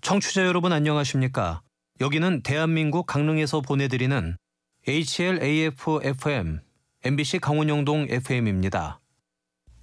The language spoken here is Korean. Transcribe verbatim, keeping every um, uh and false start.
청취자 여러분 안녕하십니까? 여기는 대한민국 강릉에서 보내드리는 에이치엘에이에프 에프엠, 엠비씨 강원영동 에프엠입니다.